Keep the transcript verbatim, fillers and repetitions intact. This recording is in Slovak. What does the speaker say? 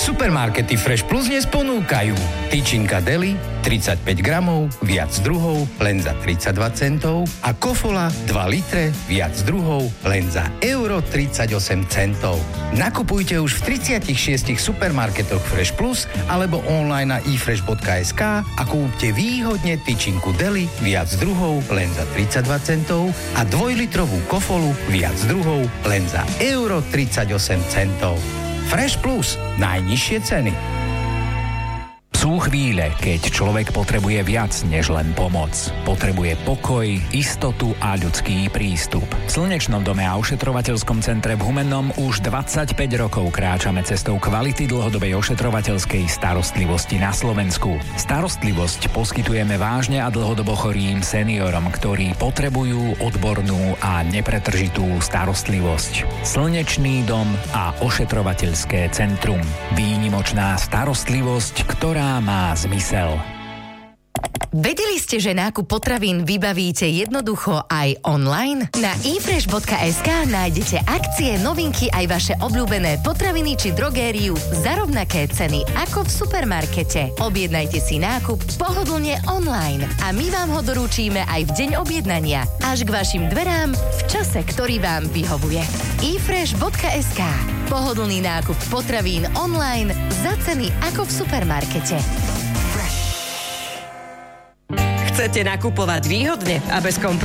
Supermarkety Fresh Plus dnes ponúkajú tyčinka deli tridsaťpäť gramov, viac druhov, len za tridsaťdva centov a kofola dva litre, viac druhov, len za euro tridsaťosem centov. Nakupujte už v tridsiatich šiestich supermarketoch Fresh Plus alebo online na i fresh bodka es ká a kúpte výhodne tyčinku deli, viac druhov, len za tridsaťdva centov a dvojlitrovú kofolu, viac druhov, len za euro tridsaťosem centov. Fresh Plus. Najnižšie ceny. Sú chvíle, keď človek potrebuje viac než len pomoc. Potrebuje pokoj, istotu a ľudský prístup. V Slnečnom dome a ošetrovateľskom centre v Humennom už dvadsaťpäť rokov kráčame cestou kvality dlhodobej ošetrovateľskej starostlivosti na Slovensku. Starostlivosť poskytujeme vážne a dlhodobo chorým seniorom, ktorí potrebujú odbornú a nepretržitú starostlivosť. Slnečný dom a ošetrovateľské centrum. Výnimočná starostlivosť, ktorá má zmysel. Vedeli ste, že nákup potravín vybavíte jednoducho aj online? Na i fresh bodka es ká nájdete akcie, novinky aj vaše obľúbené potraviny či drogériu za rovnaké ceny ako v supermarkete. Objednajte si nákup pohodlne online a my vám ho doručíme aj v deň objednania až k vašim dverám v čase, ktorý vám vyhovuje. i fresh bodka es ká. Pohodlný nákup potravín online za ceny ako v supermarkete. Chcete nakupovať výhodne a bez kompromisu?